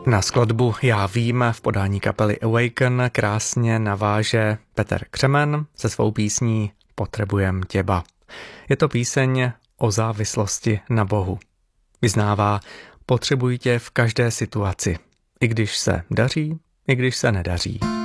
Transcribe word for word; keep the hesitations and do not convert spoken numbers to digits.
Na skladbu Já vím v podání kapely Awaken krásně naváže Petr Křemen se svou písní Potrebujem těba. Je to píseň o závislosti na Bohu. Vyznává, potřebuji tě v každé situaci, i když se daří, i když se nedaří.